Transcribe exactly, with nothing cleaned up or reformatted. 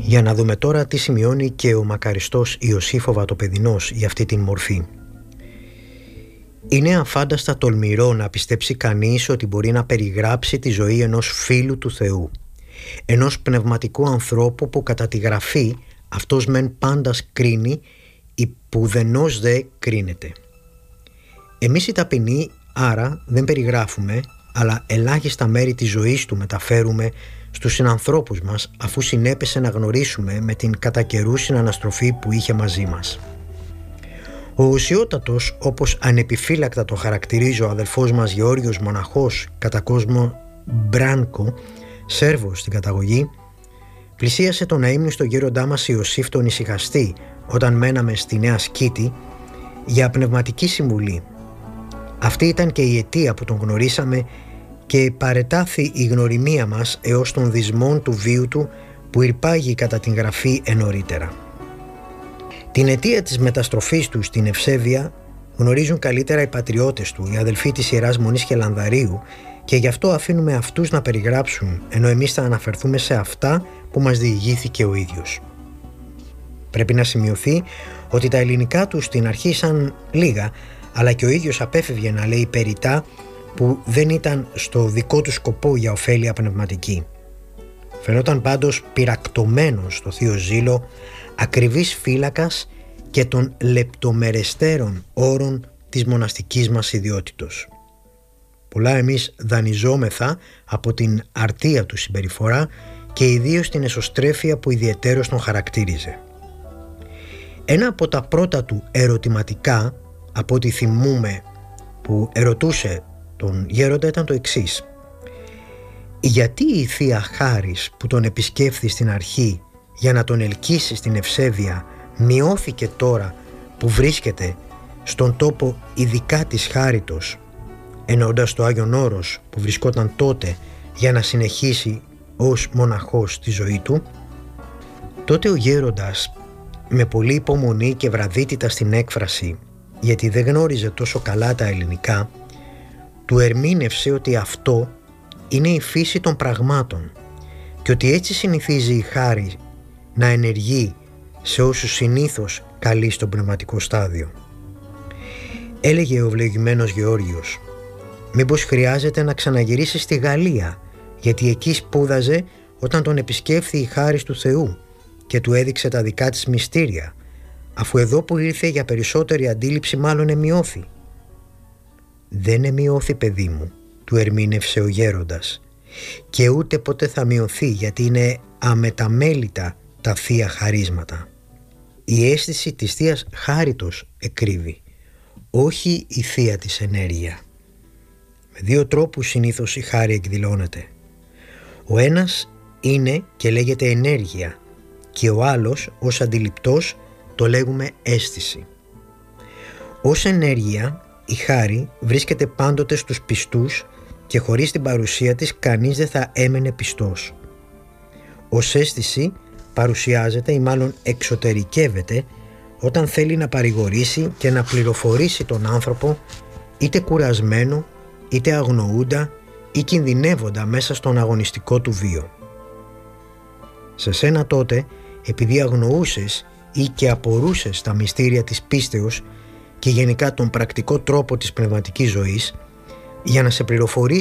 Για να δούμε τώρα τι σημειώνει και ο μακαριστός Ιωσήφ ο Βατοπεδινός για αυτή την μορφή. Είναι αφάνταστα τολμηρό να πιστέψει κανείς ότι μπορεί να περιγράψει τη ζωή ενός φίλου του Θεού, ενός πνευματικού ανθρώπου που κατά τη Γραφή αυτός μεν πάντας κρίνει, η πουδενός δε κρίνεται. Εμείς οι ταπεινοί άρα δεν περιγράφουμε, αλλά ελάχιστα μέρη της ζωής του μεταφέρουμε στους συνανθρώπους μας, αφού συνέπεσε να γνωρίσουμε με την κατά καιρού συναναστροφή που είχε μαζί μας. Ο ουσιότατος, όπως ανεπιφύλακτα το χαρακτηρίζει ο αδελφός μας Γεώργιος μοναχός, κατά κόσμο Μπράνκο, Σέρβος στην καταγωγή, πλησίασε τον αείμνηστο γέροντά μας Ιωσήφ τον ησυχαστή όταν μέναμε στη Νέα Σκήτη για πνευματική συμβουλή. Αυτή ήταν και η αιτία που τον γνωρίσαμε και παρετάθη η γνωριμία μας έως των δυσμών του βίου του που υπάγει κατά την Γραφή ενωρίτερα. Την αιτία της μεταστροφής του στην Ευσέβεια γνωρίζουν καλύτερα οι πατριώτες του, οι αδελφοί της Ιεράς Μονής Χελανδαρίου, και γι' αυτό αφήνουμε αυτούς να περιγράψουν, ενώ εμείς θα αναφερθούμε σε αυτά που μας διηγήθηκε ο ίδιος. Πρέπει να σημειωθεί ότι τα ελληνικά του στην αρχή ήσαν λίγα, αλλά και ο ίδιος απέφευγε να λέει περιτά που δεν ήταν στο δικό του σκοπό για ωφέλεια πνευματική. Φαινόταν πάντως πυρακτωμένος στο θείο ζήλο, ακριβής φύλακας και των λεπτομερεστέρων όρων της μοναστικής μας ιδιότητος. Πολλά εμείς δανειζόμεθα από την αρτία του συμπεριφορά και ιδίως την εσωστρέφεια που ιδιαιτέρως τον χαρακτήριζε. Ένα από τα πρώτα του ερωτηματικά, από ό,τι θυμούμε, που ερωτούσε τον γέροντα ήταν το εξής: γιατί η Θεία Χάρις που τον επισκέφθη στην αρχή για να τον ελκύσει στην Ευσέβεια μειώθηκε τώρα που βρίσκεται στον τόπο ειδικά της Χάριτος, εννοώντας το Άγιον Όρος που βρισκόταν τότε για να συνεχίσει ως μοναχός τη ζωή του? Τότε ο γέροντας, με πολλή υπομονή και βραδύτητα στην έκφραση, γιατί δεν γνώριζε τόσο καλά τα ελληνικά, του ερμήνευσε ότι αυτό είναι η φύση των πραγμάτων και ότι έτσι συνηθίζει η χάρη να ενεργεί σε όσους συνήθως καλεί στον πνευματικό στάδιο. Έλεγε ο ευλογημένος Γεώργιος: μήπως χρειάζεται να ξαναγυρίσει στη Γαλλία, γιατί εκεί σπούδαζε όταν τον επισκέφθη η χάρις του Θεού και του έδειξε τα δικά της μυστήρια, αφού εδώ που ήρθε για περισσότερη αντίληψη μάλλον εμειώθη. «Δεν εμειώθη, παιδί μου», του ερμήνευσε ο γέροντας, «και ούτε ποτέ θα μειωθεί, γιατί είναι αμεταμέλητα τα θεία χαρίσματα. Η αίσθηση της Θείας Χάριτος εκρύβει, όχι η θεία της ενέργεια. Με δύο τρόπους συνήθως η χάρη εκδηλώνεται. Ο ένας είναι και λέγεται ενέργεια και ο άλλος ως αντιληπτός το λέγουμε αίσθηση. Ως ενέργεια η χάρη βρίσκεται πάντοτε στους πιστούς και χωρίς την παρουσία της κανείς δεν θα έμενε πιστός. Ως αίσθηση παρουσιάζεται ή μάλλον εξωτερικεύεται όταν θέλει να παρηγορήσει και να πληροφορήσει τον άνθρωπο, είτε κουρασμένο, είτε αγνοούντα ή κινδυνεύοντα μέσα στον αγωνιστικό του βίο. Σε σένα τότε, επειδή αγνοούσες ή και απορούσες τα μυστήρια της πίστεως και γενικά τον πρακτικό τρόπο της πνευματικής ζωής, για να σε πληροφορήσει